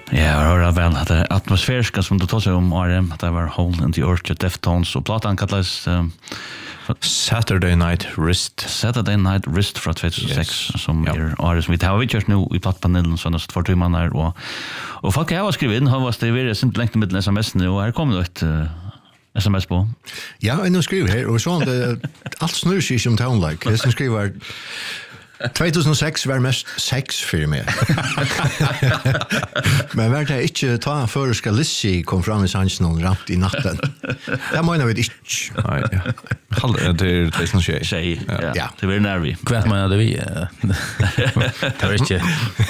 Ja, jag hör väl att det atmosfäriska som du tar sig om RM, att det var Hole in the Orchard, Deftones och platan kallas Saturday Night Wrist från 2006 som är som vi har gjort nu i plattpanelen så nästan 2 timmar och folk har skrivit in har varit det är inte längt med SMS nu och här kommer det ett SMS på. Ja, jag skriver här och så allt snurrar sig som town like. Jag skriver 2006 var mest sex för mig. Men var det inte ta för ska Lissi kom fram i sanchen och ramt i natten. Det menar vi inte. Nej, ja. Det är sån tjej. Ja, det var nervig. Kvart man vi. Det var inte.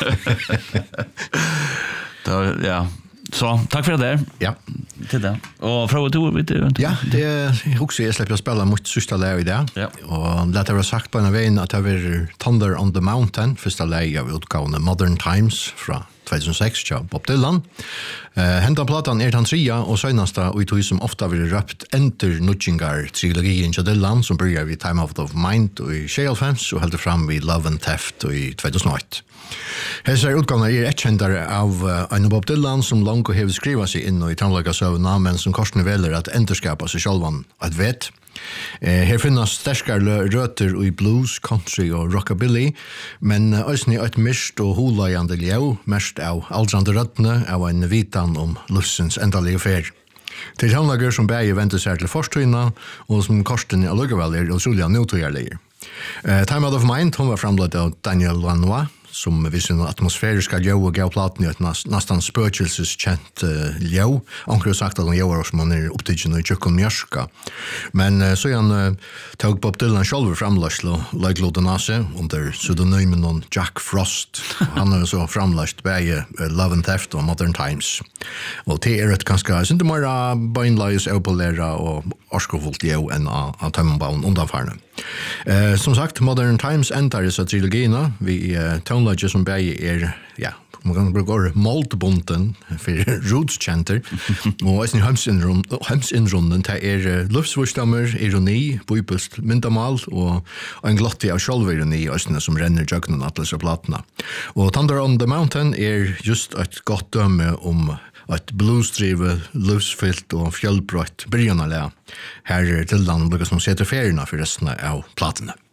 Då ja. Så, tack för det där. Ja. Till det. Och fråga du vet du. Ja, det är också jag släpper spela mot sista läge där. Ja. Och det har sagt på en väg att det var Thunder on the Mountain första läge av utgåvan Modern Times från 2006 ja, Bob Dylan. Hända platan är han trea och senaste och det som ofta blir röpt Enter Nudgingar trilogin till Dylan som börjar vid Time Out of Mind och i Shale Fans och håller fram vid Love and Theft och i 2008. Hesa utgåvan är ett kändare av en Bob Dylan som långt har skrivit sig in i tonlagasövna men som korsne väljer att enterskapa sig självan att vet. Här finns starkare rötter i blues, country och rockabilly, men också ett mist och hulajande ljau, mest av aldrande röttene av en vitan om lufsens ändaliga färd. Till tonlager som bäger väntar sig till forstöjna och som korsten är luggeväl är otroliga notogärliga. Time Out of Mind, hon var framlöd av Daniel Lanois, som vid sin atmosfäriska ljau och gav platen i ett nästan spökelseskänt ljau. Anker har sagt att de ljauar som man är upptidgen i tjockon mjörska. Men så han tog Bob Dylan själv framlöst och lägglåten Nase under pseudonymen Jack Frost. Han har så framlöst bäge Love and Theft och Modern Times. Och det är ett ganska, inte bara beinleis opolära och orskofullt ljau än av tömmenbaun undanfarne. Som sagt, Modern Times ändrar dessa trilogierna. Vi tonlager som bäger ja, man kan bruka moldbunten för roots-chanter. Och i hemsinrunden är luftsvurstammer, ironi, bibelsk myndamal och en glotti av självironi som renner jögnen atlas och platna. Och Thunder on the Mountain är just ett gott döme om ett bluesdrivet, lufsfyllt och fjällbrott börjanalä. Här till den brukar som sätter färgerna för resten av plattorna.